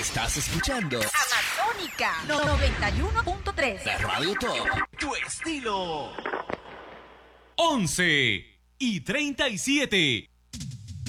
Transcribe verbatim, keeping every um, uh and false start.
Estás escuchando Amazónica noventa y uno punto tres. la Radio Top. Tu estilo. once y treinta y siete.